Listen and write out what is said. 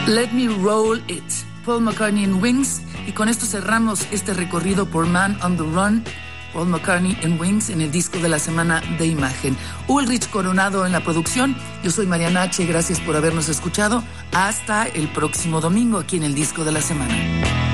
Let Me Roll It, Paul McCartney and Wings. Y con esto cerramos este recorrido por Man on the Run, Paul McCartney and Wings, en el disco de la semana de Imagen. Ulrich Coronado en la producción. Yo soy Mariana H. Gracias por habernos escuchado. Hasta el próximo domingo aquí en el disco de la semana.